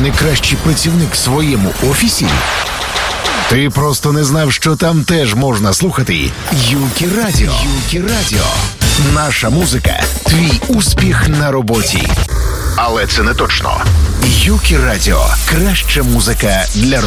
не кращий працівник в своєму офісі? Ти просто не знав, що там теж можна слухати Юкі Радіо. Юкі Радіо. Наша музика – твій успіх на роботі. Але це не точно. Юкі Радіо – краща музика для роботи.